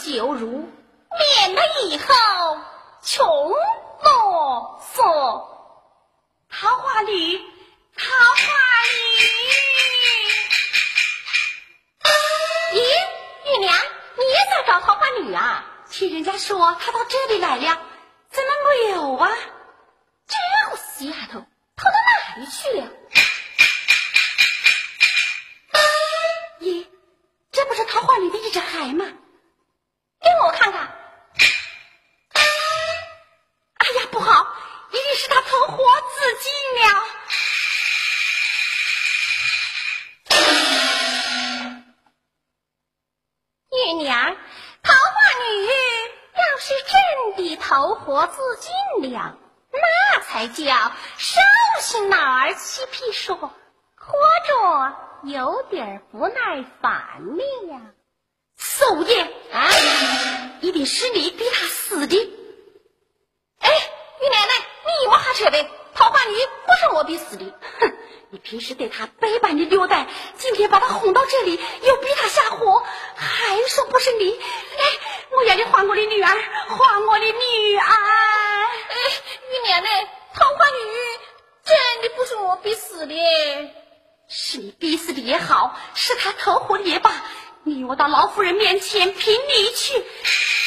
就辱，免得以后穷啰嗦。桃花女，桃花女。咦，玉娘，你也在找桃花女啊？听人家说她到这里来了，怎么没有啊？这死丫头跑到哪里去了？咦，这不是桃花女的一只孩吗？给我看看。哎呀，不好，一定是她偷活自尽了。玉娘，桃花女要是真的偷活自尽了，那才叫手心哪儿起皮说，活着有点不耐烦了呀。叟爷啊，一定是你逼他死的。哎，玉奶奶，你莫瞎扯呗，桃花女不是我逼死的。哼，你平时对他百般的虐待，今天把他哄到这里，又逼他下火，还说不是你。哎，我要你还我的女儿，还我的女儿。哎，玉奶奶，桃花女真的不是我逼死的。是你逼死的也好，是他偷活的也罢，你我到老夫人面前评理去。